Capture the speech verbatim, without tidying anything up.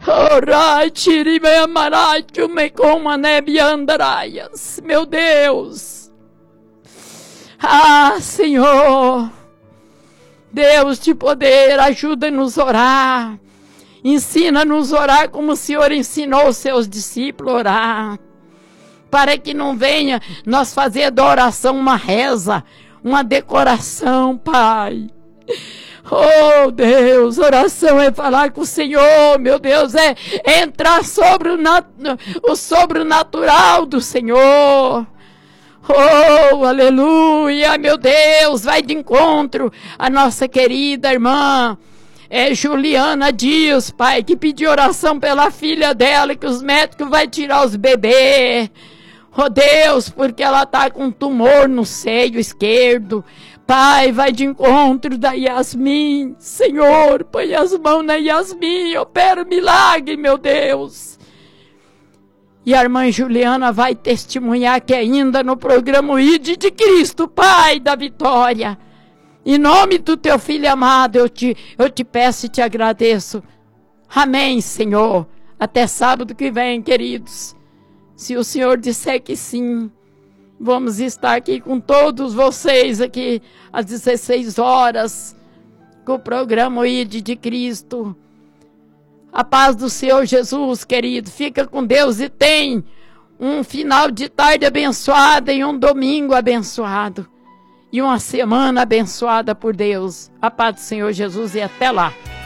Orai, tiri me amarai, tu me comane biandaraias. Meu Deus. Ah, Senhor. Deus de poder, ajuda-nos a orar. Ensina-nos a orar como o Senhor ensinou os seus discípulos a orar. Para que não venha nós fazer da oração uma reza, uma decoração, Pai. Oh, Deus, oração é falar com o Senhor, meu Deus, é, é entrar sobre o, nat o sobrenatural do Senhor. Oh, aleluia, meu Deus, vai de encontro a nossa querida irmã é, Juliana Dias, Pai, que pediu oração pela filha dela, que os médicos vão tirar os bebês. Oh Deus, porque ela está com um tumor no seio esquerdo. Pai, vai de encontro da Yasmin. Senhor, põe as mãos na Yasmin. Opera o milagre, meu Deus. E a irmã Juliana vai testemunhar que ainda no programa O I D de Cristo, Pai da vitória. Em nome do teu filho amado, eu te, eu te peço e te agradeço. Amém, Senhor. Até sábado que vem, queridos. Se o Senhor disser que sim, vamos estar aqui com todos vocês aqui às dezesseis horas, com o programa O I D de Cristo. A paz do Senhor Jesus, querido. Fica com Deus e tem um final de tarde abençoado e um domingo abençoado. E uma semana abençoada por Deus. A paz do Senhor Jesus e até lá.